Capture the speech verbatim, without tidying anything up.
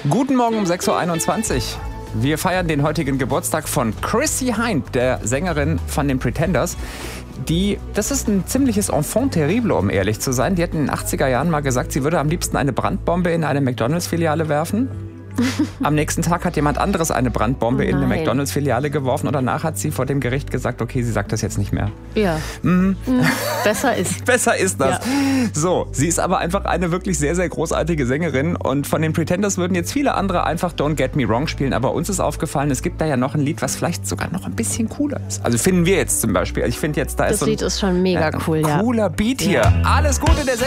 Guten Morgen um sechs Uhr einundzwanzig. Wir feiern den heutigen Geburtstag von Chrissie Hynde, der Sängerin von den Pretenders. Die, das ist ein ziemliches Enfant terrible, um ehrlich zu sein. Die hat in den achtziger Jahren mal gesagt, sie würde am liebsten eine Brandbombe in eine McDonalds-Filiale werfen. Am nächsten Tag hat jemand anderes eine Brandbombe Oh in eine nein. McDonalds-Filiale geworfen und danach hat sie vor dem Gericht gesagt, okay, sie sagt das jetzt nicht mehr. Ja. Mhm. Mhm. Besser ist. Besser ist das. Ja. So, sie ist aber einfach eine wirklich sehr, sehr großartige Sängerin und von den Pretenders würden jetzt viele andere einfach Don't Get Me Wrong spielen, aber uns ist aufgefallen, es gibt da ja noch ein Lied, was vielleicht sogar noch ein bisschen cooler ist. Also finden wir jetzt zum Beispiel. Ich finde jetzt, da ist Das so ein Lied ist schon mega äh, cool, ja. cooler Beat hier. Ja. Alles Gute der